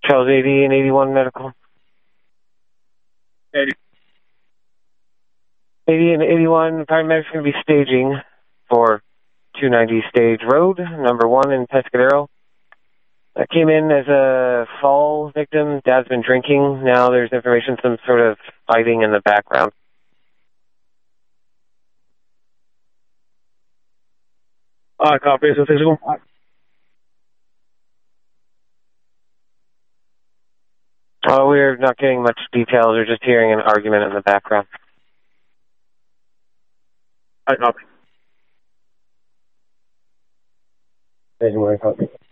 Charles 80 and 81 medical. 80. 80 and 81 paramedics going to be staging for 290 Stage Road, number 1 in Pescadero. That came in as a fall victim. Dad's been drinking. Now there's information, some sort of fighting in the background. Copy. So physical. We're not getting much details. We're just hearing an argument in the background. Copy. Copy.